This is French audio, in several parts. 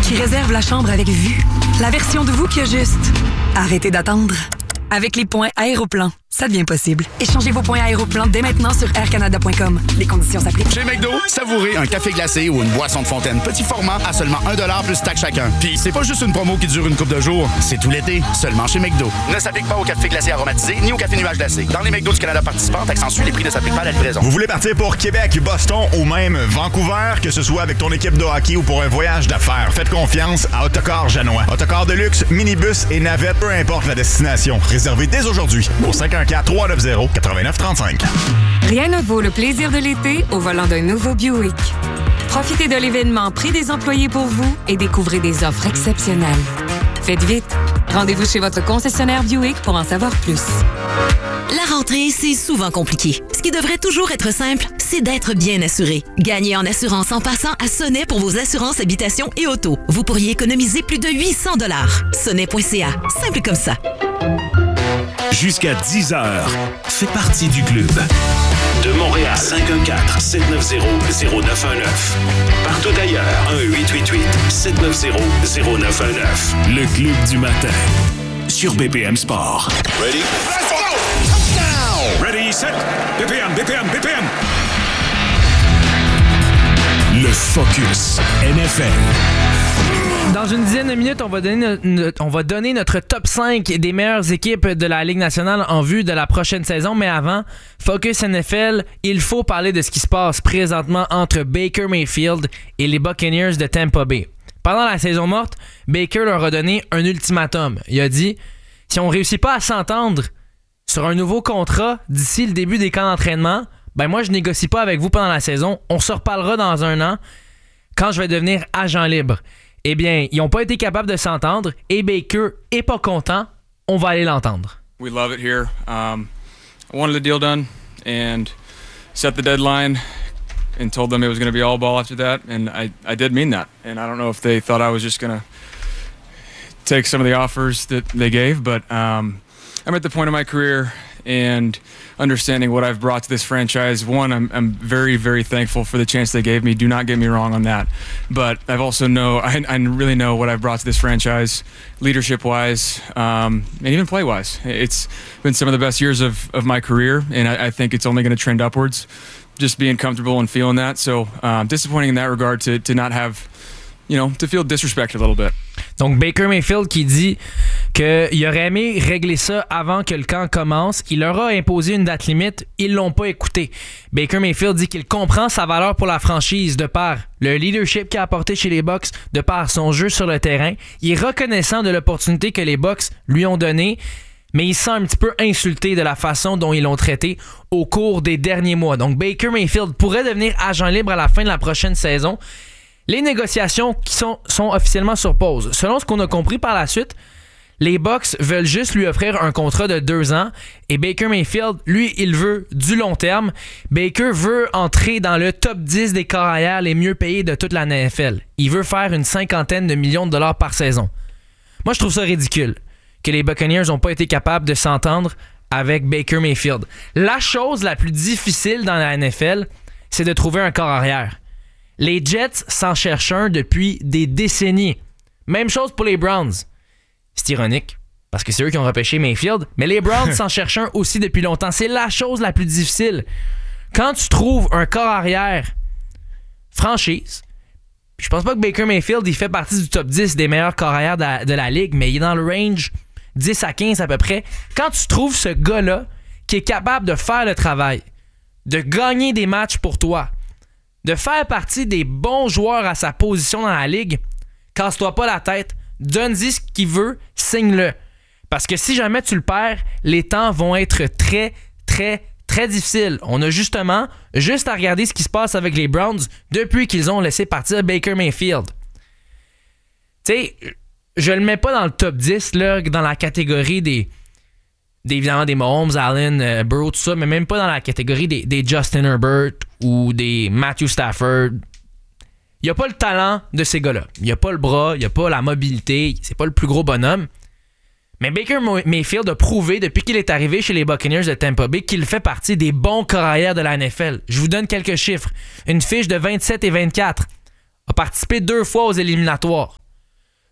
qui réserve la chambre avec vue. La version de vous qui a juste arrêtez d'attendre. Avec les points Aéroplan, ça devient possible. Échangez vos points Aéroplan dès maintenant sur aircanada.com. Les conditions s'appliquent. Chez McDo, savourez un café glacé ou une boisson de fontaine petit format à seulement 1$ plus taxe chacun. Puis c'est pas juste une promo qui dure une couple de jours, c'est tout l'été, seulement chez McDo. Ne s'applique pas au café glacé aromatisé ni au café nuage glacé. Dans les McDo du Canada participants, taxe en suit, les prix ne s'appliquent pas à la livraison. Vous voulez partir pour Québec, Boston ou même Vancouver, que ce soit avec ton équipe de hockey ou pour un voyage d'affaires, faites confiance à Autocar Janois. Autocar de luxe, minibus et navette, peu importe la destination. Réservez dès aujourd'hui au 514-390-8935. Rien ne vaut le plaisir de l'été au volant d'un nouveau Buick. Profitez de l'événement Prix des employés pour vous et découvrez des offres exceptionnelles. Faites vite. Rendez-vous chez votre concessionnaire Buick pour en savoir plus. La rentrée, c'est souvent compliqué. Ce qui devrait toujours être simple, c'est d'être bien assuré. Gagnez en assurance en passant à Sonnet pour vos assurances habitation et auto. Vous pourriez économiser plus de 800 $. Sonnet.ca. Simple comme ça. Jusqu'à 10h, fais partie du club. De Montréal, 514-790-0919. Partout ailleurs, 1-888-790-0919. Le club du matin, sur BPM Sport. Ready? Let's go! Touchdown! Ready, set, BPM. Le Focus NFL. Dans une dizaine de minutes, on va donner notre top 5 des meilleures équipes de la Ligue nationale en vue de la prochaine saison. Mais avant, Focus NFL, il faut parler de ce qui se passe présentement entre Baker Mayfield et les Buccaneers de Tampa Bay. Pendant la saison morte, Baker leur a donné un ultimatum. Il a dit, si on ne réussit pas à s'entendre sur un nouveau contrat d'ici le début des camps d'entraînement, ben moi je négocie pas avec vous pendant la saison. On se reparlera dans un an quand je vais devenir agent libre. Eh bien, ils n'ont pas été capables de s'entendre et Baker est pas content. On va aller l'entendre. We love it here. I wanted the deal done and set the deadline and told them it was going to be all ball after that. And I did mean that. And I don't know if they thought I was just going to take some of the offers that they gave, but I'm at the point of my career and understanding what I've brought to this franchise. One, I'm very, very thankful for the chance they gave me. Do not get me wrong on that. But I've also I really know what I've brought to this franchise, leadership-wise, and even play-wise. It's been some of the best years of my career, and I think it's only going to trend upwards, just being comfortable and feeling that. So disappointing in that regard to not have, to feel disrespected a little bit. Donc Baker Mayfield qui dit qu'il aurait aimé régler ça avant que le camp commence. Il leur a imposé une date limite. Ils l'ont pas écouté. Baker Mayfield dit qu'il comprend sa valeur pour la franchise de par le leadership qu'il a apporté chez les Bucs, de par son jeu sur le terrain. Il est reconnaissant de l'opportunité que les Bucs lui ont donnée, mais il se sent un petit peu insulté de la façon dont ils l'ont traité au cours des derniers mois. Donc Baker Mayfield pourrait devenir agent libre à la fin de la prochaine saison. Les négociations qui sont officiellement sur pause. Selon ce qu'on a compris par la suite, les Bucs veulent juste lui offrir un contrat de 2 ans et Baker Mayfield, lui, il veut du long terme. Baker veut entrer dans le top 10 des carrières les mieux payés de toute la NFL. Il veut faire une 50aine de millions de dollars par saison. Moi, je trouve ça ridicule que les Buccaneers n'ont pas été capables de s'entendre avec Baker Mayfield. La chose la plus difficile dans la NFL, c'est de trouver un corps arrière. Les Jets s'en cherchent un depuis des décennies. Même chose pour les Browns. C'est ironique, parce que c'est eux qui ont repêché Mayfield, mais les Browns s'en cherchent un aussi depuis longtemps. C'est la chose la plus difficile. Quand tu trouves un corps arrière franchise, je pense pas que Baker Mayfield il fait partie du top 10 des meilleurs corps arrière de la ligue, mais il est dans le range 10 à 15 à peu près. Quand tu trouves ce gars-là qui est capable de faire le travail, de gagner des matchs pour toi, de faire partie des bons joueurs à sa position dans la ligue, casse-toi pas la tête, donne-y ce qu'il veut, signe-le. Parce que si jamais tu le perds, les temps vont être très, très, très difficiles. On a justement juste à regarder ce qui se passe avec les Browns depuis qu'ils ont laissé partir Baker Mayfield. Tu sais, je le mets pas dans le top 10, là, dans la catégorie évidemment des Mahomes, Allen, Burrow, tout ça, mais même pas dans la catégorie des Justin Herbert ou des Matthew Stafford. Il n'y a pas le talent de ces gars-là. Il n'y a pas le bras, il n'y a pas la mobilité, c'est pas le plus gros bonhomme. Mais Baker Mayfield a prouvé depuis qu'il est arrivé chez les Buccaneers de Tampa Bay qu'il fait partie des bons corps arrière de la NFL. Je vous donne quelques chiffres. Une fiche de 27 et 24. A participé 2 fois aux éliminatoires.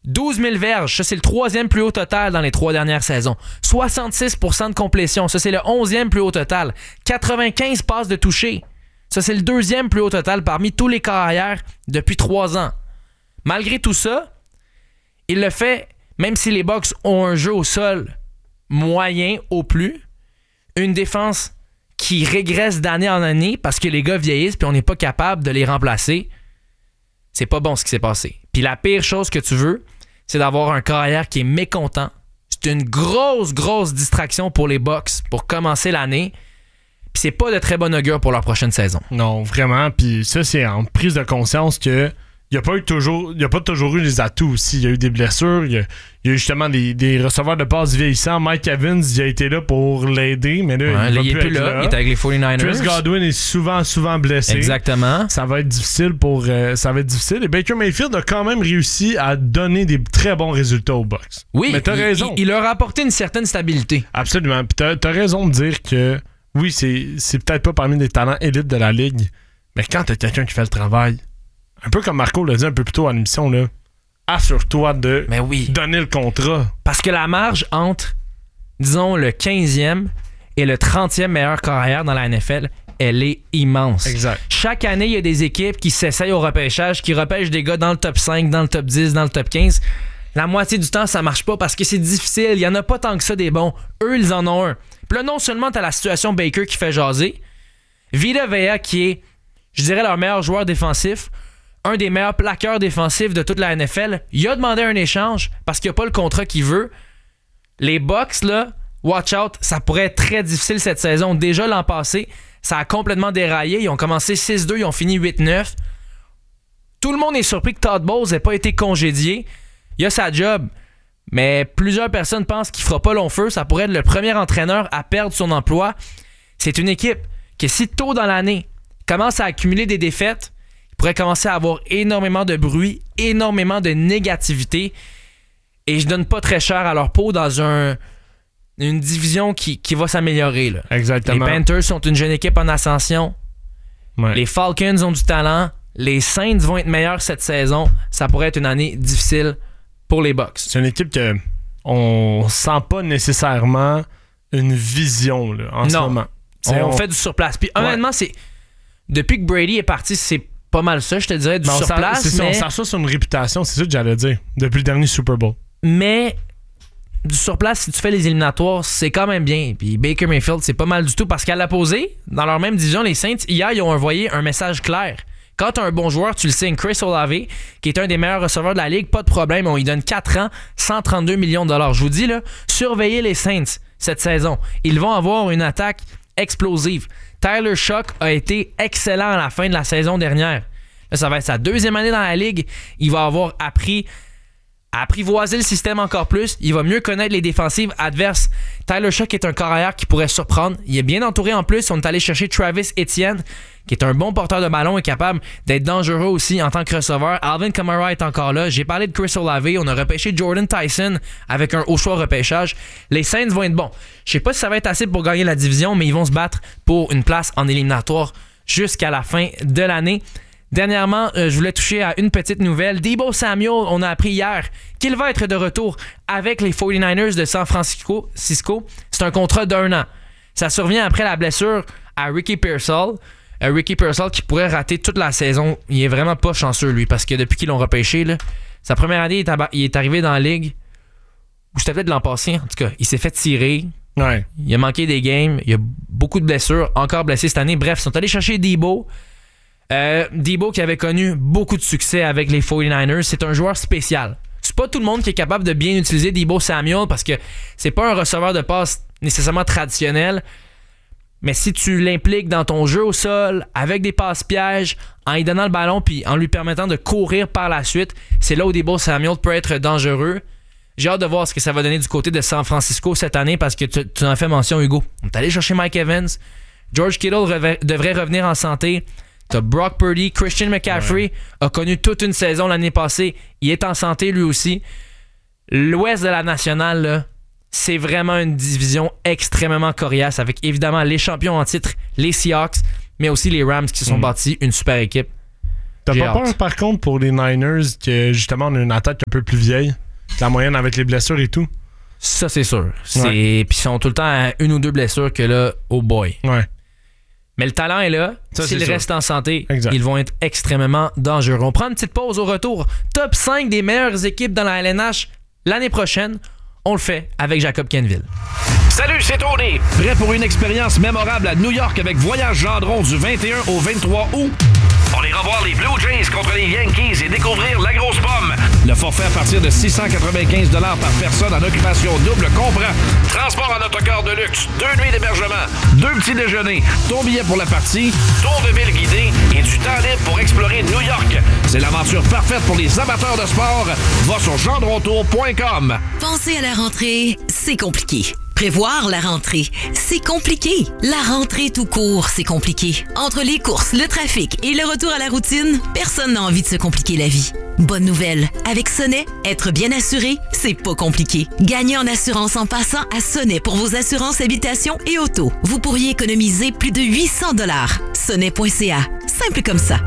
12 000 verges, ça c'est le 3e plus haut total dans les 3 dernières saisons. 66% de complétion, ça c'est le 11e plus haut total. 95 passes de toucher, ça c'est le 2e plus haut total parmi tous les carrières depuis 3 ans. Malgré tout ça, il le fait, même si les Bucks ont un jeu au sol moyen au plus, une défense qui régresse d'année en année parce que les gars vieillissent puis on n'est pas capable de les remplacer. C'est pas bon ce qui s'est passé. Puis la pire chose que tu veux, c'est d'avoir un carrière qui est mécontent. C'est une grosse distraction pour les Bucks pour commencer l'année. Puis c'est pas de très bon augure pour leur prochaine saison. Non, vraiment. Puis ça, c'est en prise de conscience que il n'y a pas toujours eu les atouts aussi. Il y a eu des blessures. Il y a eu justement des receveurs de passes vieillissants. Mike Evans, il a été là pour l'aider, mais là, il est plus là. Il est avec les 49ers. Chris Godwin est souvent blessé. Exactement. Ça va être difficile Et Baker Mayfield a quand même réussi à donner des très bons résultats aux Bucks. Oui, mais t'as raison. Il leur a apporté une certaine stabilité. Absolument. Puis t'as raison de dire que oui, c'est peut-être pas parmi les talents élites de la ligue, mais quand t'as quelqu'un qui fait le travail, un peu comme Marco l'a dit un peu plus tôt à l'émission, là, assure-toi de donner le contrat. Parce que la marge entre, disons, le 15e et le 30e meilleur carrière dans la NFL, elle est immense. Exact. Chaque année, il y a des équipes qui s'essayent au repêchage, qui repêchent des gars dans le top 5, dans le top 10, dans le top 15. La moitié du temps, ça marche pas parce que c'est difficile. Il y en a pas tant que ça des bons. Eux, ils en ont un. Puis là, non seulement t'as la situation Baker qui fait jaser, Vita Vea qui est, je dirais, leur meilleur joueur défensif, un des meilleurs plaqueurs défensifs de toute la NFL, il a demandé un échange parce qu'il n'a pas le contrat qu'il veut. Les Bucks, là, watch out, ça pourrait être très difficile cette saison. Déjà l'an passé, ça a complètement déraillé. Ils ont commencé 6-2, ils ont fini 8-9. Tout le monde est surpris que Todd Bowles n'ait pas été congédié. Il a sa job, mais plusieurs personnes pensent qu'il ne fera pas long feu. Ça pourrait être le premier entraîneur à perdre son emploi. C'est une équipe qui, si tôt dans l'année, commence à accumuler des défaites, pourrait commencer à avoir énormément de bruit, énormément de négativité, et je donne pas très cher à leur peau dans une division qui va s'améliorer. Là. Exactement. Les Panthers sont une jeune équipe en ascension. Ouais. Les Falcons ont du talent. Les Saints vont être meilleurs cette saison. Ça pourrait être une année difficile pour les Bucks. C'est une équipe que on sent pas nécessairement une vision là, en ce moment. On fait du surplace. Puis honnêtement, c'est depuis que Brady est parti, c'est pas mal ça, je te dirais, du surplace. C'est mais... ça, on s'assoit sur une réputation, c'est ça que j'allais dire, depuis le dernier Super Bowl. Mais du surplace, si tu fais les éliminatoires, c'est quand même bien. Puis Baker Mayfield, c'est pas mal du tout, parce qu'à l'opposé, dans leur même division, les Saints, hier, ils ont envoyé un message clair. Quand t'as un bon joueur, tu le signes. Chris Olave, qui est un des meilleurs receveurs de la ligue, pas de problème, on lui donne 4 ans, 132 millions de dollars. Je vous dis, là, surveillez les Saints cette saison. Ils vont avoir une attaque explosive. Tyler Shough a été excellent à la fin de la saison dernière. Là, ça va être sa 2e année dans la ligue. Il va avoir appris à apprivoiser le système encore plus. Il va mieux connaître les défensives adverses. Tyler Shough est un carrière qui pourrait surprendre. Il est bien entouré en plus. On est allé chercher Travis Etienne, qui est un bon porteur de ballon et capable d'être dangereux aussi en tant que receveur. Alvin Kamara est encore là. J'ai parlé de Chris Olave. On a repêché Jordan Tyson avec un haut choix repêchage. Les Saints vont être bons. Je sais pas si ça va être assez pour gagner la division, mais ils vont se battre pour une place en éliminatoire jusqu'à la fin de l'année. Dernièrement, je voulais toucher à une petite nouvelle. Deebo Samuel, on a appris hier qu'il va être de retour avec les 49ers de San Francisco. C'est un contrat d'1 an. Ça survient après la blessure à Ricky Pearsall. Ricky Pearsall qui pourrait rater toute la saison. Il est vraiment pas chanceux, lui, parce que depuis qu'ils l'ont repêché, là, sa première année, il est arrivé dans la ligue, ou c'était peut-être l'an passé, en tout cas. Il s'est fait tirer. Ouais. Il a manqué des games. Il y a beaucoup de blessures. Encore blessé cette année. Bref, ils sont allés chercher Deebo. Deebo qui avait connu beaucoup de succès avec les 49ers. C'est un joueur spécial. C'est pas tout le monde qui est capable de bien utiliser Deebo Samuel parce que c'est pas un receveur de passe nécessairement traditionnel. Mais si tu l'impliques dans ton jeu au sol, avec des passes pièges, en lui donnant le ballon puis en lui permettant de courir par la suite, c'est là où Deebo Samuel peut être dangereux. J'ai hâte de voir ce que ça va donner du côté de San Francisco cette année parce que tu en fais mention, Hugo. On est allé chercher Mike Evans. George Kittle devrait revenir en santé. T'as Brock Purdy, Christian McCaffrey a connu toute une saison l'année passée. Il est en santé lui aussi. L'ouest de la nationale, là, c'est vraiment une division extrêmement coriace avec évidemment les champions en titre, les Seahawks, mais aussi les Rams qui se sont bâtis une super équipe. T'as pas peur par contre pour les Niners que justement on a une attaque un peu plus vieille? la moyenne avec les blessures et tout. Ça, c'est sûr. Puis ils sont tout le temps à 1 ou 2 blessures que là, oh boy. Ouais. Mais le talent est là. S'ils restent en santé, ils vont être extrêmement dangereux. On prend une petite pause au retour. Top 5 des meilleures équipes dans la LNH l'année prochaine. On le fait avec Jacob Kenville. Salut, c'est Tony. Prêt pour une expérience mémorable à New York avec Voyage Gendron du 21 au 23 août? On ira voir les Blue Jays contre les Yankees et découvrir la grosse pomme. Le forfait à partir de 695 $ par personne en occupation double comprend transport en autocar de luxe, 2 nuits d'hébergement, 2 petits déjeuners, ton billet pour la partie, tour de ville guidé et du temps libre pour explorer New York. C'est l'aventure parfaite pour les amateurs de sport. Va sur gendrontour.com. Pensez à la rentrée, c'est compliqué. Prévoir la rentrée, c'est compliqué. La rentrée tout court, c'est compliqué. Entre les courses, le trafic et le retour à la routine, personne n'a envie de se compliquer la vie. Bonne nouvelle, avec Sonnet, être bien assuré, c'est pas compliqué. Gagnez en assurance en passant à Sonnet pour vos assurances habitation et auto. Vous pourriez économiser plus de 800 $. Sonnet.ca, simple comme ça.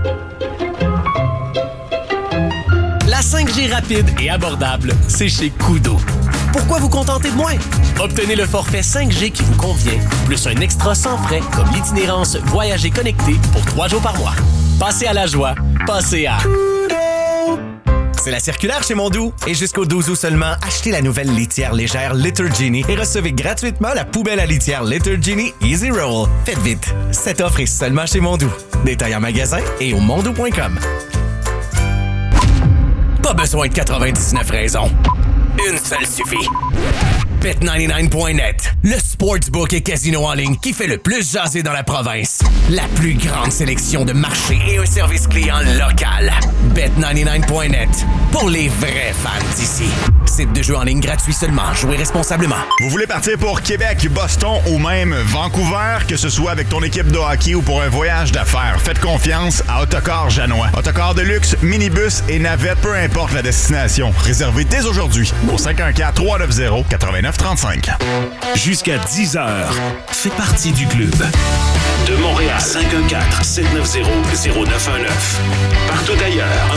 La 5G rapide et abordable, c'est chez Koodo. Pourquoi vous contenter de moins? Obtenez le forfait 5G qui vous convient, plus un extra sans frais comme l'itinérance Voyager connecté pour 3 jours par mois. Passez à la joie, passez à... C'est la circulaire chez Mondou. Et jusqu'au 12 août seulement, achetez la nouvelle litière légère Litter Genie et recevez gratuitement la poubelle à litière Litter Genie Easy Roll. Faites vite, cette offre est seulement chez Mondou. Détail en magasin et au mondou.com. Pas besoin de 99 raisons. Une seule suffit. Bet99.net, le sportsbook et casino en ligne qui fait le plus jaser dans la province. La plus grande sélection de marchés et un service client local. Bet99.net, pour les vrais fans d'ici. Site de jeu en ligne gratuit seulement. Jouez responsablement. Vous voulez partir pour Québec, Boston ou même Vancouver, que ce soit avec ton équipe de hockey ou pour un voyage d'affaires, faites confiance à Autocar Janois. Autocar de luxe, minibus et navette, peu importe la destination. Réservez dès aujourd'hui au 514-390-8935. Jusqu'à 10h, fais partie du club. De Montréal, 514-790-0919. Partout ailleurs,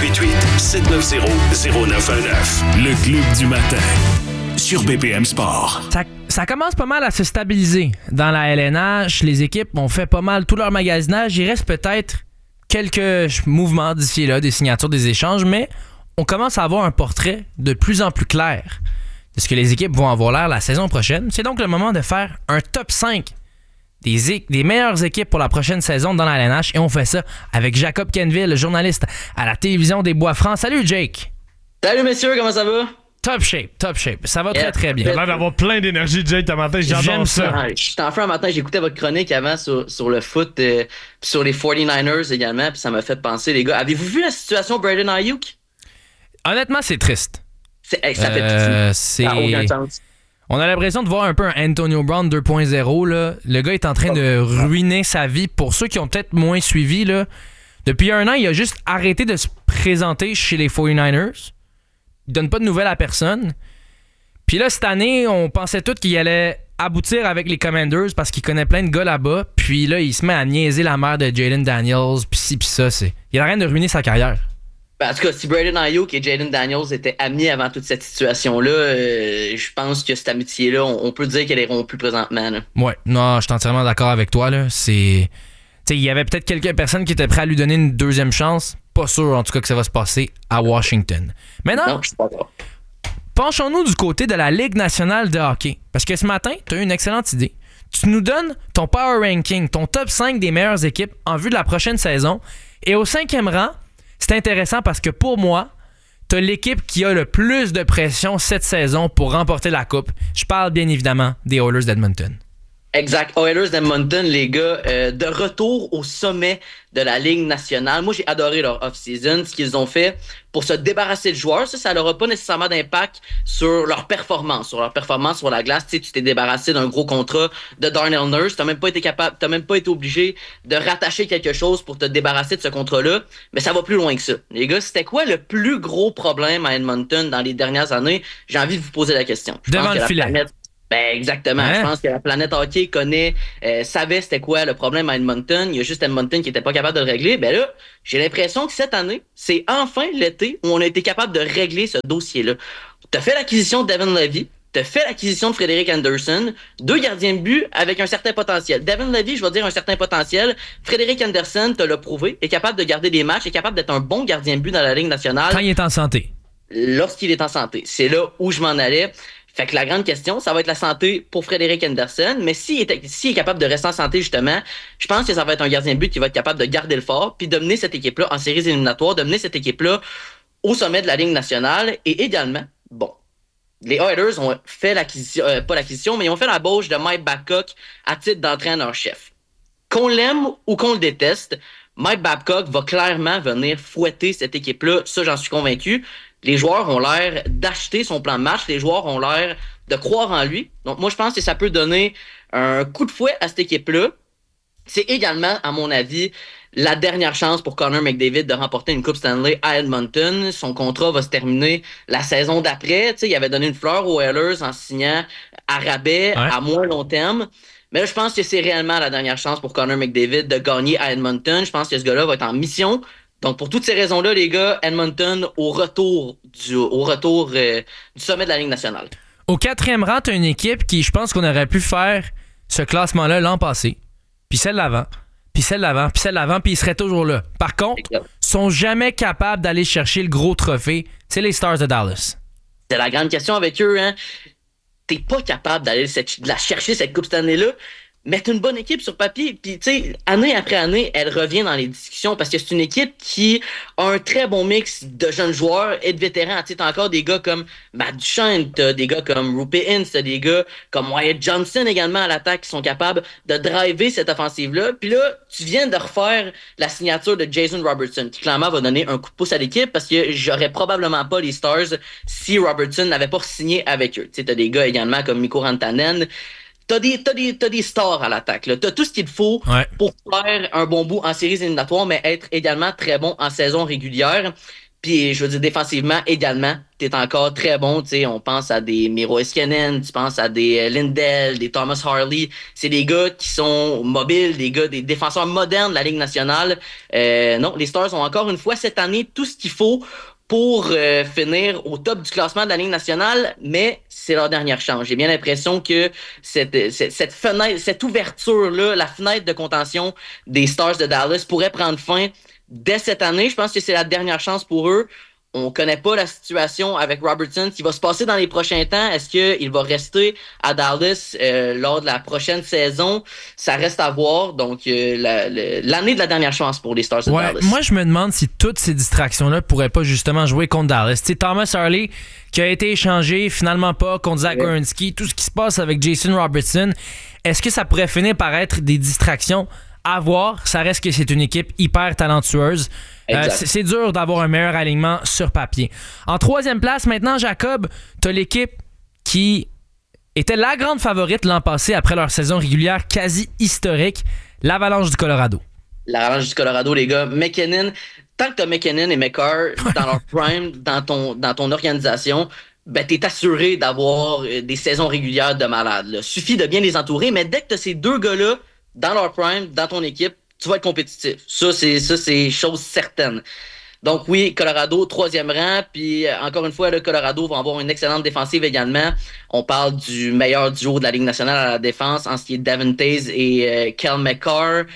1-888-790-0919. Le club du matin. Sur BPM Sport. Ça commence pas mal à se stabiliser dans la LNH. Les équipes ont fait pas mal tout leur magasinage. Il reste peut-être quelques mouvements d'ici et là, des signatures, des échanges, mais on commence à avoir un portrait de plus en plus clair de ce que les équipes vont avoir l'air la saison prochaine. C'est donc le moment de faire un top 5 des meilleures équipes pour la prochaine saison dans la LNH. Et on fait ça avec Jacob Kenville, le journaliste à la télévision des Bois-Francs. Salut Jake! Salut messieurs, comment ça va? Top shape. Ça va très très bien. T'as l'air d'avoir plein d'énergie, Jake, ta matin. J'adore ça. Je suis en feu un matin, j'écoutais votre chronique avant sur le foot, sur les 49ers également, puis ça m'a fait penser, les gars. Avez-vous vu la situation Brandon Ayuk? Honnêtement, c'est triste. Ça fait pitié. Ça n'a aucun sens. On a l'impression de voir un peu un Antonio Brown 2.0. Là. Le gars est en train de ruiner sa vie. Pour ceux qui ont peut-être moins suivi, là, depuis un an, il a juste arrêté de se présenter chez les 49ers. Il donne pas de nouvelles à personne. Puis là, cette année, on pensait tous qu'il allait aboutir avec les Commanders parce qu'il connaît plein de gars là-bas. Puis là, il se met à niaiser la mère de Jaden Daniels. Puis ci, puis ça. Il a rien de ruiner sa carrière. Ben, en tout cas, si Brandon Ayuk et Jaden Daniels étaient amis avant toute cette situation-là, je pense que cette amitié-là, on peut dire qu'elle est rompue présentement. Là. Ouais, non, je suis entièrement d'accord avec toi. Là. Il y avait peut-être quelques personnes qui étaient prêtes à lui donner une deuxième chance. Pas sûr, en tout cas, que ça va se passer à Washington. Maintenant, penchons-nous du côté de la Ligue nationale de hockey. Parce que ce matin, tu as eu une excellente idée. Tu nous donnes ton power ranking, ton top 5 des meilleures équipes en vue de la prochaine saison. Et au 5e rang, c'est intéressant parce que pour moi, t'as l'équipe qui a le plus de pression cette saison pour remporter la coupe. Je parle bien évidemment des Oilers d'Edmonton. Exact. Oilers d'Edmonton, les gars, de retour au sommet de la Ligue nationale. Moi, j'ai adoré leur off-season, ce qu'ils ont fait pour se débarrasser de joueurs. Ça n'aura pas nécessairement d'impact sur leur performance sur la glace. Tu sais, tu t'es débarrassé d'un gros contrat de Darnell Nurse. T'as même pas été obligé de rattacher quelque chose pour te débarrasser de ce contrat-là. Mais ça va plus loin que ça. Les gars, c'était quoi le plus gros problème à Edmonton dans les dernières années? J'ai envie de vous poser la question. Devant le filet. Ben exactement. Hein? Je pense que la planète hockey savait c'était quoi le problème à Edmonton. Il y a juste Edmonton qui était pas capable de le régler. Ben là, j'ai l'impression que cette année, c'est enfin l'été où on a été capable de régler ce dossier-là. t'as fait l'acquisition de Devin Levy, t'as fait l'acquisition de Frédéric Anderson, 2 gardiens de but avec un certain potentiel. Devin Levy, je vais dire un certain potentiel. Frédéric Anderson, te l'a prouvé, est capable de garder des matchs, est capable d'être un bon gardien de but dans la Ligue nationale. Quand il est en santé. Lorsqu'il est en santé. C'est là où je m'en allais. Fait que la grande question, ça va être la santé pour Frédéric Anderson. Mais s'il est capable de rester en santé, justement, je pense que ça va être un gardien de but qui va être capable de garder le fort, puis de mener cette équipe-là en séries éliminatoires, de mener cette équipe-là au sommet de la Ligue nationale. Et également, les Oilers ont fait l'acquisition, pas l'acquisition, mais ils ont fait l'embauche de Mike Babcock à titre d'entraîneur-chef. Qu'on l'aime ou qu'on le déteste, Mike Babcock va clairement venir fouetter cette équipe-là. Ça, j'en suis convaincu. Les joueurs ont l'air d'acheter son plan de match. Les joueurs ont l'air de croire en lui. Donc, moi, je pense que ça peut donner un coup de fouet à cette équipe-là. C'est également, à mon avis, la dernière chance pour Connor McDavid de remporter une Coupe Stanley à Edmonton. Son contrat va se terminer la saison d'après. Tu sais, il avait donné une fleur aux Oilers en signant à rabais à moins long terme. Mais là, je pense que c'est réellement la dernière chance pour Connor McDavid de gagner à Edmonton. Je pense que ce gars-là va être en mission. Donc, pour toutes ces raisons-là, les gars, Edmonton au retour du sommet de la Ligue nationale. Au 4e rang, tu as une équipe qui, je pense qu'on aurait pu faire ce classement-là l'an passé, puis celle d'avant, puis celle d'avant, puis celle d'avant, puis ils seraient toujours là. Par contre, ils sont jamais capables d'aller chercher le gros trophée. C'est les Stars de Dallas. C'est la grande question avec eux, hein. T'es pas capable d'aller de la chercher, cette Coupe Stanley-là, mais t'as une bonne équipe sur papier. Puis, tu sais, année après année, elle revient dans les discussions parce que c'est une équipe qui a un très bon mix de jeunes joueurs et de vétérans. Tu sais, t'as encore des gars comme Matt Duchene, t'as des gars comme Roope Hintz, t'as des gars comme Wyatt Johnson également à l'attaque qui sont capables de driver cette offensive-là. Puis là, tu viens de refaire la signature de Jason Robertson qui, clairement, va donner un coup de pouce à l'équipe parce que j'aurais probablement pas les Stars si Robertson n'avait pas signé avec eux. Tu sais, t'as des gars également comme Mikko Rantanen. T'as des stars à l'attaque, là. T'as tout ce qu'il faut pour faire un bon bout en séries éliminatoires, mais être également très bon en saison régulière. Puis, je veux dire, défensivement, également, t'es encore très bon. Tu sais, on pense à des Miro Heiskanen, tu penses à des Lindell, des Thomas Harley. C'est des gars qui sont mobiles, des défenseurs modernes de la Ligue nationale. Non, les Stars ont encore une fois cette année tout ce qu'il faut pour finir au top du classement de la Ligue nationale, mais c'est leur dernière chance. J'ai bien l'impression que cette fenêtre, cette ouverture-là, la fenêtre de contention des Stars de Dallas pourrait prendre fin dès cette année. Je pense que c'est la dernière chance pour eux. On connaît pas la situation avec Robertson. Ce qui va se passer dans les prochains temps, est-ce qu'il va rester à Dallas lors de la prochaine saison? Ça reste à voir. Donc, l'année de la dernière chance pour les Stars de Dallas. Moi, je me demande si toutes ces distractions-là pourraient pas justement jouer contre Dallas. Tu sais, Thomas Harley qui a été échangé, finalement pas, contre Zach Werenski. Tout ce qui se passe avec Jason Robertson, est-ce que ça pourrait finir par être des distractions? À voir, ça reste que c'est une équipe hyper talentueuse. C'est dur d'avoir un meilleur alignement sur papier. En 3e place, maintenant, Jacob, t'as l'équipe qui était la grande favorite l'an passé après leur saison régulière quasi historique, l'Avalanche du Colorado. L'Avalanche du Colorado, les gars. McKinnon, tant que t'as McKinnon et McCarr dans leur prime, dans ton organisation, ben t'es assuré d'avoir des saisons régulières de malade. Là. Suffit de bien les entourer, mais dès que t'as ces deux gars-là dans leur prime, dans ton équipe, tu vas être compétitif. Ça, c'est chose certaine. Donc oui, Colorado, 3e rang. Puis encore une fois, le Colorado va avoir une excellente défensive également. On parle du meilleur duo de la Ligue nationale à la défense, en ce qui est Devin Taze et Kel McCarr.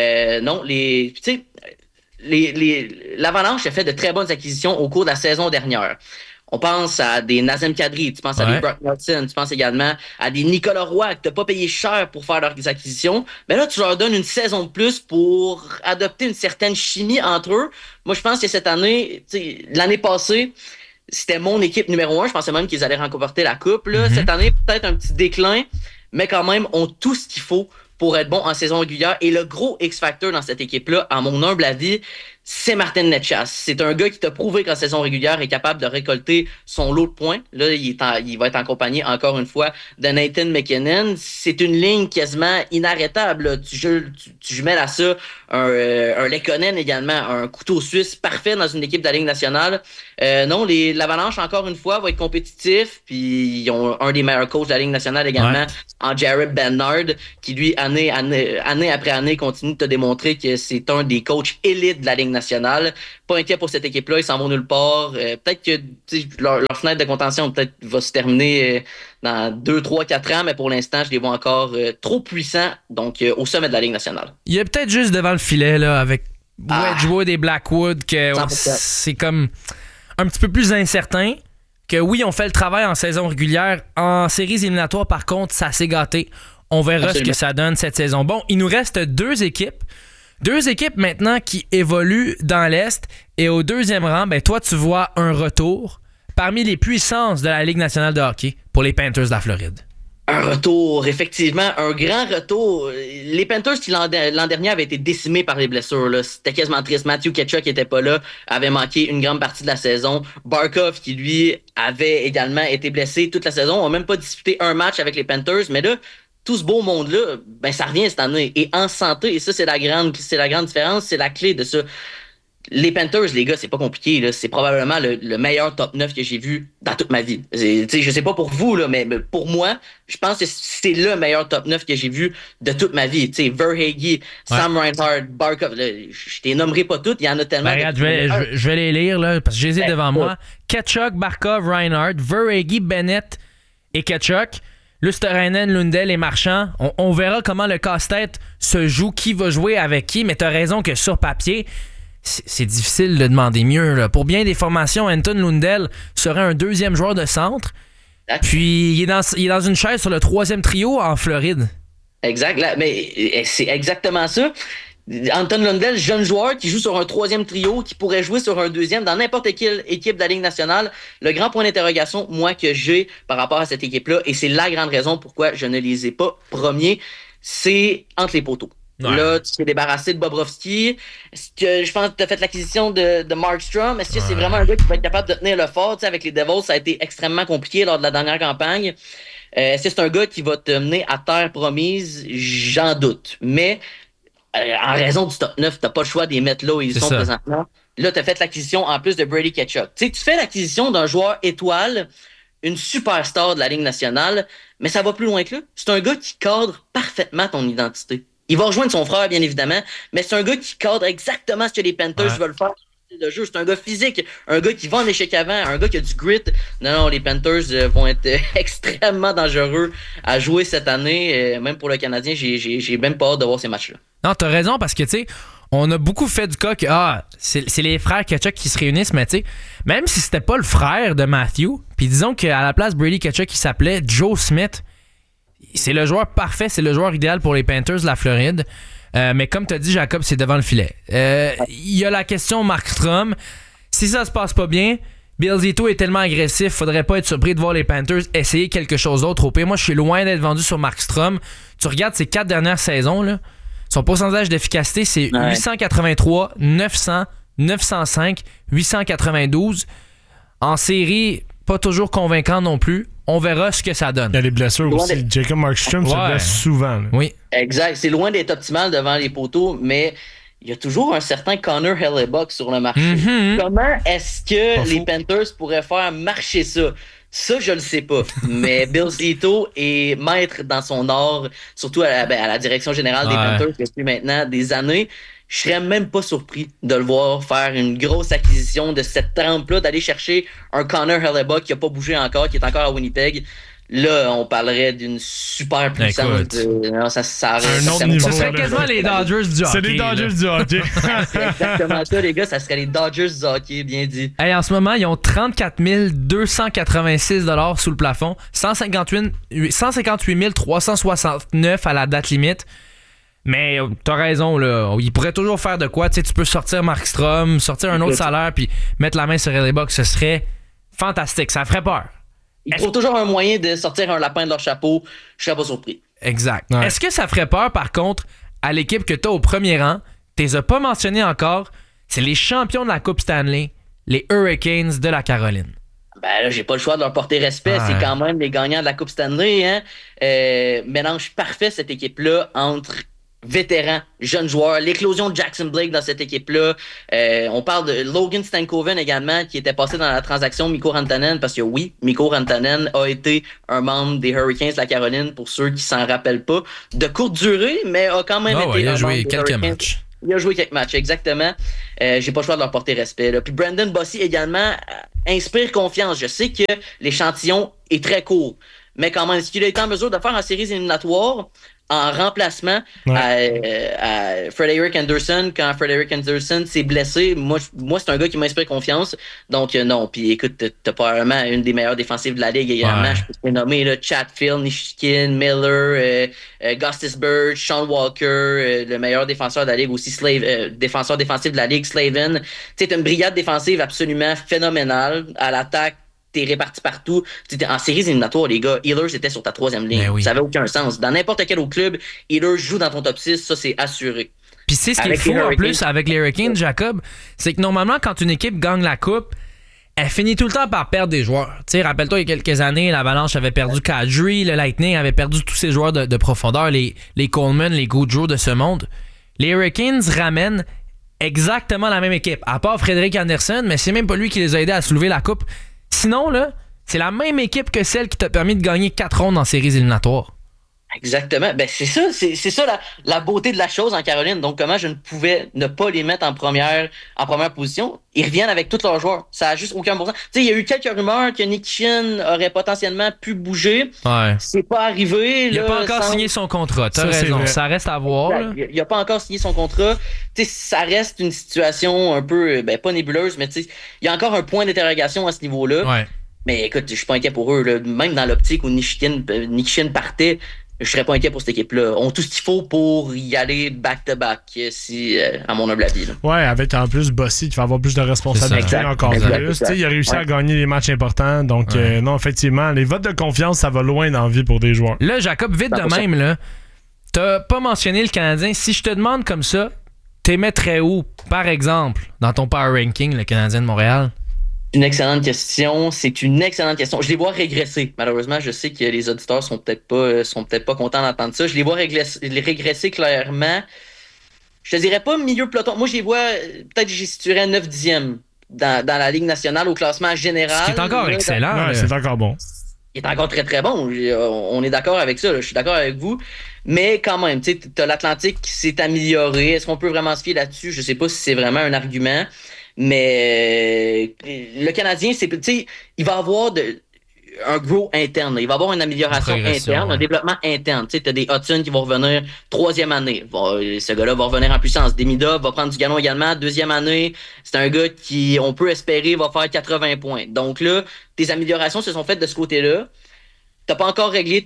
L'Avalanche a fait de très bonnes acquisitions au cours de la saison dernière. On pense à des Nazem Kadri, tu penses à des Brock Nelson, tu penses également à des Nicolas Roy que tu n'as pas payé cher pour faire leurs acquisitions. Mais là, tu leur donnes une saison de plus pour adopter une certaine chimie entre eux. Moi, je pense que cette année, l'année passée, c'était mon équipe numéro 1. Je pensais même qu'ils allaient remporter la coupe. Là. Cette année, peut-être un petit déclin, mais quand même, ont tout ce qu'il faut pour être bon en saison régulière. Et le gros X-Factor dans cette équipe-là, à mon humble avis, c'est Martin Necas. C'est un gars qui t'a prouvé qu'en saison régulière, est capable de récolter son lot de points. Là, il va être en compagnie, encore une fois, de Nathan McKinnon. C'est une ligne quasiment inarrêtable. Là. Tu jumelles à ça un Lekkonen également, un couteau suisse parfait dans une équipe de la Ligue nationale. Non, l'Avalanche, encore une fois, va être compétitif. Puis ils ont un des meilleurs coachs de la Ligue nationale également, en Jared Bernard, qui lui, année après année, continue de te démontrer que c'est un des coachs élites de la Ligue nationale. Pas inquiet pour cette équipe-là, ils s'en vont nulle part. Peut-être que leur fenêtre de contention peut-être va se terminer dans 2, 3, 4 ans, mais pour l'instant, je les vois encore trop puissants, donc au sommet de la Ligue nationale. Il y a peut-être juste devant le filet, là, avec Wedgwood et Blackwood, que c'est comme un petit peu plus incertain. Que oui, on fait le travail en saison régulière. En séries éliminatoires, par contre, ça s'est gâté. On verra ce que ça donne cette saison. Bon, il nous reste 2 équipes. 2 équipes maintenant qui évoluent dans l'Est. Et au deuxième rang, ben toi, tu vois un retour parmi les puissances de la Ligue nationale de hockey pour les Panthers de la Floride. Un retour, effectivement, un grand retour. Les Panthers qui l'an dernier avaient été décimés par les blessures, là. C'était quasiment triste. Matthew Tkachuk qui était pas là, avait manqué une grande partie de la saison. Barkov qui, lui, avait également été blessé toute la saison. On n'a même pas disputé un match avec les Panthers, mais là, tout ce beau monde-là, ben ça revient cette année. Et en santé, et ça, c'est la grande différence, c'est la clé de ça. Les Panthers, les gars, c'est pas compliqué, là. C'est probablement le meilleur top 9 que j'ai vu dans toute ma vie. Je sais pas pour vous, là, mais pour moi, je pense que c'est le meilleur top 9 que j'ai vu de toute ma vie. Verhaeghe, Sam Reinhart, Barkov, là, je les nommerai pas toutes, il y en a tellement. Ben, regarde, je vais les lire, là, parce que je les ai devant moi. Tkachuk, Barkov, Reinhart, Verhaeghe, Bennett et Tkachuk. Luosterainen, Lundell et Marchand. On verra comment le casse-tête se joue, qui va jouer avec qui, mais t'as raison que sur papier, c'est difficile de demander mieux. Là. Pour bien des formations, Anton Lundell serait un 2e joueur de centre. Puis il est dans une chaise sur le 3e trio en Floride. Exact. Là, mais c'est exactement ça. Anton Lundell, jeune joueur qui joue sur un 3e trio, qui pourrait jouer sur un 2e dans n'importe quelle équipe de la Ligue nationale. Le grand point d'interrogation, moi, que j'ai par rapport à cette équipe-là, et c'est la grande raison pourquoi je ne les ai pas premiers, c'est entre les poteaux. Ouais. Là, tu t'es débarrassé de Bobrovsky. Est-ce que je pense que tu as fait l'acquisition de Markstrom? Est-ce que c'est vraiment un gars qui va être capable de tenir le fort? Tu sais, avec les Devils, ça a été extrêmement compliqué lors de la dernière campagne. Est-ce que c'est un gars qui va te mener à terre promise? J'en doute. Mais en raison du top 9, tu n'as pas le choix de les mettre là où ils sont présentement. Là, tu as fait l'acquisition en plus de Brady Tkachuk. Tu sais, tu fais l'acquisition d'un joueur étoile, une superstar de la Ligue nationale, mais ça va plus loin que là. C'est un gars qui cadre parfaitement ton identité. Il va rejoindre son frère, bien évidemment, mais c'est un gars qui cadre exactement ce que les Panthers veulent faire. Le jeu, c'est un gars physique, un gars qui va en échec avant, un gars qui a du grit. Non, les Panthers vont être extrêmement dangereux à jouer cette année. Même pour le Canadien, j'ai même pas hâte de voir ces matchs-là. Non, t'as raison, parce que, tu sais, on a beaucoup fait du cas que c'est les frères Tkachuk qui se réunissent, mais tu sais, même si c'était pas le frère de Matthew, puis disons qu'à la place Brady Tkachuk, il s'appelait Joe Smith, c'est le joueur parfait, c'est le joueur idéal pour les Panthers de la Floride. Mais comme tu as dit, Jacob, c'est devant le filet. Il y a la question Markstrom. Si ça se passe pas bien, Bill Zito est tellement agressif, faudrait pas être surpris de voir les Panthers essayer quelque chose d'autre. Au pire, moi, je suis loin d'être vendu sur Markstrom. Tu regardes ces 4 dernières saisons, là, son pourcentage d'efficacité, c'est 883, 900, 905, 892. En série, pas toujours convaincant non plus. On verra ce que ça donne. Il y a les blessures aussi. Jacob Markstrom se blesse souvent. Là. Oui. Exact. C'est loin d'être optimal devant les poteaux, mais il y a toujours un certain Connor Hellebuyck sur le marché. Mm-hmm. Comment est-ce que les Panthers pourraient faire marcher ça? Ça, je le sais pas. Mais Bill Zito est maître dans son art, surtout à la direction générale des Panthers depuis maintenant des années. Je serais même pas surpris de le voir faire une grosse acquisition de cette trempe-là, d'aller chercher un Connor Hellebuyck qui a pas bougé encore, qui est encore à Winnipeg. Là, on parlerait d'une super puissance. Ça serait quasiment les Dodgers du hockey. C'est les Dodgers du hockey. C'est exactement ça, les gars. Ça serait les Dodgers du hockey, bien dit. Hey, en ce moment, ils ont 34 286 $ sous le plafond, 158 369 à la date limite. Mais t'as raison, là. Il pourrait toujours faire de quoi. Tu sais, tu peux sortir Markstrom, sortir un autre salaire, puis mettre la main sur Hellebuyck. Ce serait fantastique. Ça ferait peur. Ils trouvent toujours un moyen de sortir un lapin de leur chapeau. Je serais pas surpris. Exact. Ouais. Est-ce que ça ferait peur, par contre, à l'équipe que t'as au premier rang? T'es as pas mentionné encore. C'est les champions de la Coupe Stanley, les Hurricanes de la Caroline. Ben là, j'ai pas le choix de leur porter respect. C'est quand même les gagnants de la Coupe Stanley. Hein? Mélange parfait, cette équipe-là, entre vétérans, jeunes joueurs, l'éclosion de Jackson Blake dans cette équipe-là. On parle de Logan Stankoven également, qui était passé dans la transaction Mikko Rantanen, parce que oui, Mikko Rantanen a été un membre des Hurricanes de la Caroline, pour ceux qui s'en rappellent pas. De courte durée, mais a quand même été il a un joué membre quelques Hurricanes. matchs. Il a joué quelques matchs, exactement. J'ai pas le choix de leur porter respect. Là. Puis Brandon Bossy également inspire confiance. Je sais que l'échantillon est très court, mais quand même, ce qu'il a été en mesure de faire en séries éliminatoires en remplacement à Frederick Anderson, quand Frederick Anderson s'est blessé, moi c'est un gars qui m'inspire confiance. Donc non, puis écoute, t'as probablement une des meilleures défensives de la ligue également. Je peux te nommer là, Chatfield, Nishkin, Miller, Gostisberg, Sean Walker, le meilleur défenseur de la ligue aussi, défenseur défensif de la ligue, Slavin. Tu sais, t'as une brigade défensive absolument phénoménale à l'attaque. T'es réparti partout. T'es en séries éliminatoires, les gars, Ehlers était sur ta 3e ligne. Ça avait aucun sens. Dans n'importe quel autre club, Ehlers joue dans ton top 6, ça c'est assuré. Puis c'est ce qui est fou en plus avec les Hurricanes, Jacob, c'est que normalement, quand une équipe gagne la coupe, elle finit tout le temps par perdre des joueurs. Tu sais, rappelle-toi, il y a quelques années, l'Avalanche avait perdu Kadri, le Lightning avait perdu tous ses joueurs de profondeur, les Coleman, les Gaudreau de ce monde. Les Hurricanes ramènent exactement la même équipe, à part Frederick Anderson, mais c'est même pas lui qui les a aidés à soulever la coupe. Sinon, là, c'est la même équipe que celle qui t'a permis de gagner 4 rondes en séries éliminatoires. Exactement. Ben c'est ça la beauté de la chose en Caroline. Donc, comment je ne pouvais ne pas les mettre en première position. Ils reviennent avec tous leurs joueurs. Ça a juste aucun bon sens. Tu sais, il y a eu quelques rumeurs que Nishkin aurait potentiellement pu bouger. Ouais. C'est pas arrivé. Il n'a pas encore signé son contrat. T'as raison. Ça reste à voir. Il n'a pas encore signé son contrat. Tu sais, ça reste une situation un peu, pas nébuleuse, mais tu sais, il y a encore un point d'interrogation à ce niveau-là. Ouais. Mais écoute, je suis pas inquiet pour eux. Là. Même dans l'optique où Nishkin partait, je serais pas inquiet pour cette équipe-là. On a tout ce qu'il faut pour y aller back-to-back, à mon humble avis. Là. Ouais, avec en plus Bossy qui va avoir plus de responsabilités encore plus. Il a réussi à gagner des matchs importants. Donc, non, effectivement, les votes de confiance, ça va loin dans la vie pour des joueurs. Là, Jacob, vite de même, là, t'as pas mentionné le Canadien. Si je te demande comme ça, t'es mettrais où, par exemple, dans ton power ranking, le Canadien de Montréal? Une excellente question. C'est une excellente question. Je les vois régresser. Malheureusement, je sais que les auditeurs sont peut-être pas contents d'entendre ça. Je les vois régresser clairement. Je te dirais pas milieu peloton. Moi, je les vois, peut-être que j'y situerais 9-10e dans la Ligue nationale au classement général. Ce qui est encore excellent. Ouais, c'est encore bon. Il est encore très, très bon. On est d'accord avec ça. Là. Je suis d'accord avec vous. Mais quand même, tu sais, t'as l'Atlantique qui s'est amélioré. Est-ce qu'on peut vraiment se fier là-dessus? Je sais pas si c'est vraiment un argument. Mais le Canadien, il va avoir un grow interne. Il va avoir une amélioration interne, un développement interne. Tu as des Hudson qui vont revenir 3e année. Ce gars-là va revenir en puissance. Demidov va prendre du galon également. 2e année, c'est un gars qui, on peut espérer, va faire 80 points. Donc là, tes améliorations se sont faites de ce côté-là. T'as pas encore réglé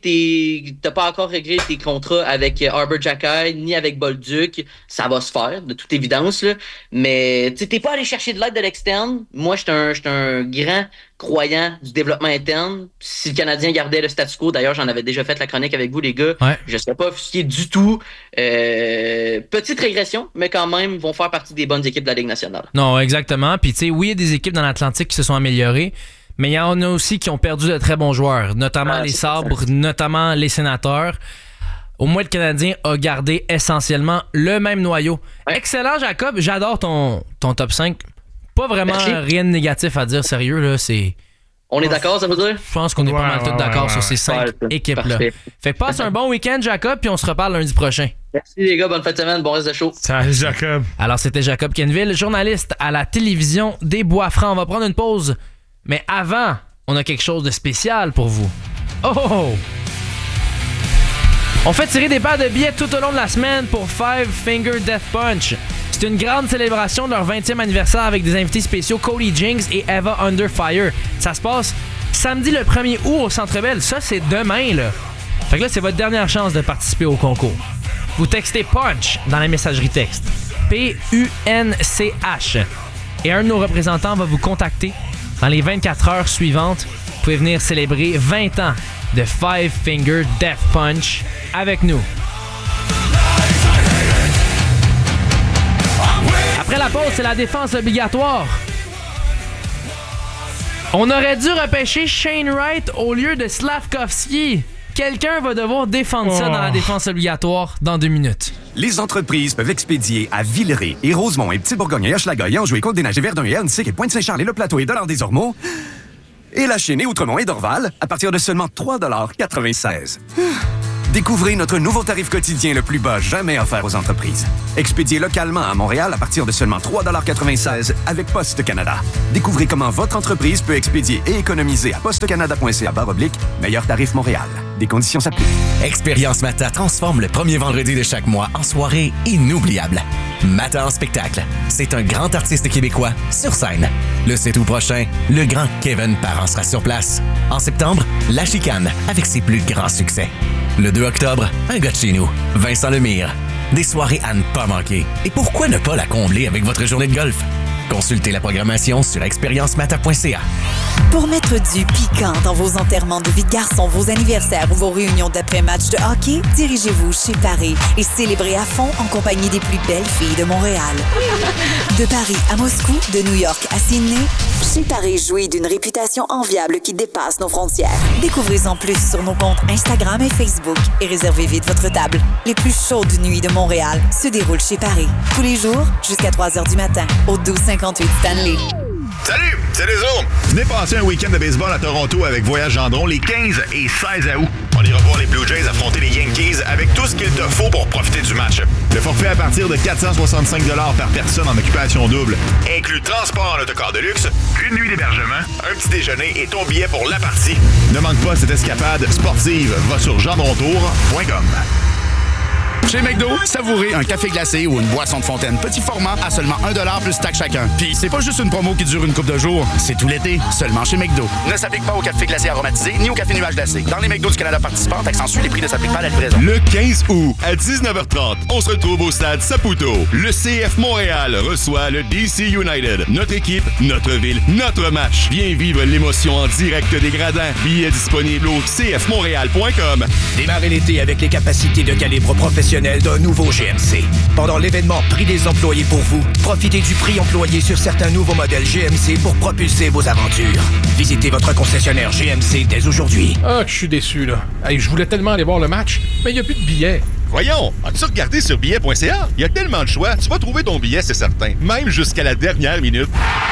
tes contrats avec Arbor Xhekaj ni avec Bolduc. Ça va se faire, de toute évidence, là. Mais t'es pas allé chercher de l'aide de l'externe. Moi, j'étais un grand croyant du développement interne. Si le Canadien gardait le statu quo, d'ailleurs, j'en avais déjà fait la chronique avec vous, les gars, je serais pas offusqué du tout. Petite régression, mais quand même, vont faire partie des bonnes équipes de la Ligue nationale. Non, exactement. Puis, tu sais, oui, il y a des équipes dans l'Atlantique qui se sont améliorées. Mais il y en a aussi qui ont perdu de très bons joueurs, notamment les Sabres, notamment les Sénateurs. Au moins, le Canadien a gardé essentiellement le même noyau. Ouais. Excellent, Jacob. J'adore ton top 5. Pas vraiment rien de négatif à dire, sérieux. Là, on est d'accord, ça veut dire? Je pense qu'on est pas mal tous d'accord sur ces 5 équipes-là. Fait que passe un bon week-end, Jacob, puis on se reparle lundi prochain. Merci les gars, bonne fin de semaine, bon reste de show. Salut Jacob. Alors, c'était Jacob Kenville, journaliste à la télévision des Bois-Francs. On va prendre une pause. Mais avant, on a quelque chose de spécial pour vous. Oh! On fait tirer des paires de billets tout au long de la semaine pour Five Finger Death Punch. C'est une grande célébration de leur 20e anniversaire avec des invités spéciaux Cody Jinks et Eva Under Fire. Ça se passe samedi le 1er août au Centre Bell. Ça, c'est demain, là. Fait que là, c'est votre dernière chance de participer au concours. Vous textez Punch dans la messagerie texte. P-U-N-C-H. Et un de nos représentants va vous contacter. Dans les 24 heures suivantes, vous pouvez venir célébrer 20 ans de Five Finger Death Punch avec nous. Après la pause, c'est la défense obligatoire. On aurait dû repêcher Shane Wright au lieu de Slavkovski. Quelqu'un va devoir défendre ça dans la défense obligatoire dans 2 minutes. Les entreprises peuvent expédier à Villeray et Rosemont et Petit-Bourgogne et Hochelaga et Anjou et Côte-des-Neiges et Verdun et Hernissic et Pointe-Saint-Charles et Le Plateau et Dollard-des-Ormeaux et La Chênaie, Outremont et Dorval à partir de seulement 3,96 $. Découvrez notre nouveau tarif quotidien le plus bas jamais offert aux entreprises. Expédié localement à Montréal à partir de seulement 3,96 $ avec Poste Canada. Découvrez comment votre entreprise peut expédier et économiser à postecanada.ca/meilleur tarif Montréal. Des conditions s'appliquent. Expérience Mata transforme le premier vendredi de chaque mois en soirée inoubliable. Mata en spectacle. C'est un grand artiste québécois sur scène. Le 7 août prochain, le grand Kevin Parent sera sur place. En septembre, La Chicane avec ses plus grands succès. Le 2 octobre, un gars de chez nous, Vincent Lemire. Des soirées à ne pas manquer. Et pourquoi ne pas la combler avec votre journée de golf? Consultez la programmation sur expériencemata.ca. Pour mettre du piquant dans vos enterrements de vie de garçon, vos anniversaires ou vos réunions d'après-match de hockey, dirigez-vous chez Paris et célébrez à fond en compagnie des plus belles filles de Montréal. De Paris à Moscou, de New York à Sydney, chez Paris jouit d'une réputation enviable qui dépasse nos frontières. Découvrez-en plus sur nos comptes Instagram et Facebook et réservez vite votre table. Les plus chaudes nuits de Montréal se déroulent chez Paris. Tous les jours, jusqu'à 3h du matin, au 1258 Stanley. Salut, c'est les Zooms. Venez passer un week-end de baseball à Toronto avec Voyage Gendron les 15 et 16 août. On ira voir les Blue Jays affronter les Yankees avec tout ce qu'il te faut pour profiter du match. Le forfait à partir de 465 $ par personne en occupation double inclut transport en autocar de luxe, une nuit d'hébergement, un petit déjeuner et ton billet pour la partie. Ne manque pas cette escapade sportive. Va sur gendrontour.com. Chez McDo, savourez un café glacé ou une boisson de fontaine petit format à seulement 1 $ plus taxe chacun. Puis c'est pas juste une promo qui dure une couple de jours, c'est tout l'été, seulement chez McDo. Ne s'applique pas au café glacé aromatisé ni au café nuage glacé. Dans les McDo du Canada participants, accentue les prix ne s'appliquent pas à la livraison. Le 15 août, à 19h30, on se retrouve au stade Saputo. Le CF Montréal reçoit le DC United. Notre équipe, notre ville, notre match. Viens vivre l'émotion en direct des gradins. Billets disponibles au cfmontréal.com. Démarrez l'été avec les capacités de calibre professionnel d'un nouveau GMC. Pendant l'événement Prix des employés pour vous, profitez du prix employé sur certains nouveaux modèles GMC pour propulser vos aventures. Visitez votre concessionnaire GMC dès aujourd'hui. Ah, je suis déçu, là. Hey, je voulais tellement aller voir le match, mais il n'y a plus de billets. Voyons, as-tu regardé sur billet.ca? Il y a tellement de choix, tu vas trouver ton billet, c'est certain. Même jusqu'à la dernière minute.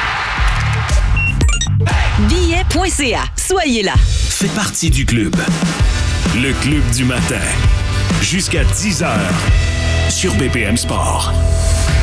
Billet.ca. Soyez là. Fais partie du club. Le club du matin. Jusqu'à 10h sur BPM Sport.